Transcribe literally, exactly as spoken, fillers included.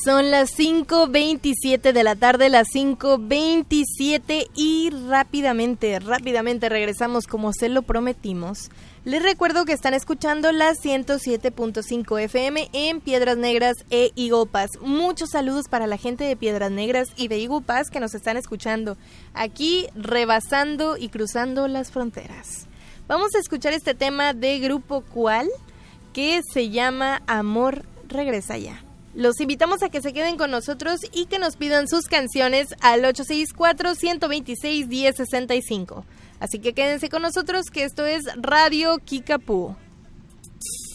Son las cinco veintisiete de la tarde, las cinco veintisiete y rápidamente, rápidamente regresamos como se lo prometimos. Les recuerdo que están escuchando la ciento siete punto cinco F M en Piedras Negras e Iguapas. Muchos saludos para la gente de Piedras Negras y de Iguapas que nos están escuchando aquí rebasando y cruzando las fronteras. Vamos a escuchar este tema de Grupo Cual que se llama Amor Regresa Ya. Los invitamos a que se queden con nosotros y que nos pidan sus canciones al ocho seis cuatro, uno dos seis, uno cero seis cinco. Así que quédense con nosotros que esto es Radio Kickapoo.